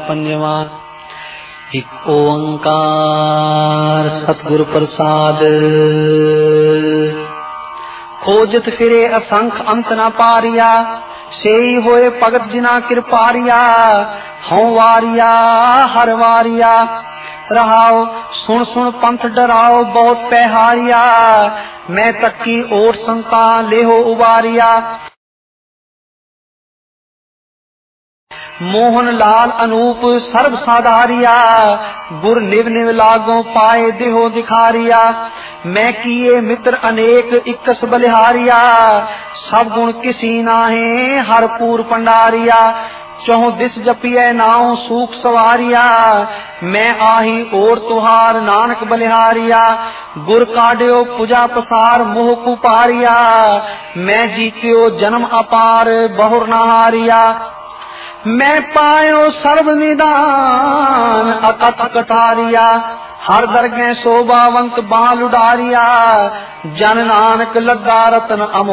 पंजवा। एक ओंकार सतगुर प्रसाद। खोजत फिरे असंख अंत न पारिया, सेई होए भगत जिना कृपारिया। हूँ वारिया हर वारिया, रहाओ सुन सुन पंथ डराओ बहुत पैहारिया। मैं तक्की ओट संका लेहो उबारिया। मोहन लाल अनूप सर्व साधारिया, गुर निव निव लागो पाए देहो दिखारिया। मैं किए मित्र अनेक इक्कस बलिहारिया, सब गुण किसी नाहे हर पूर पंडारिया। चौह दिस जपिए नाव सूख सवारिया, मैं आही और तुहार नानक बलिहारिया। गुर काढ़्यो पूजा पसार मोह कुपारिया, मैं जीत्यो जन्म अपार बहुर नहारिया। मैं पायो सर्व निदान अकथ कथारिया, हर दरगह शोभावंत बाल उडारिया। जन नानक लगा रतन अमो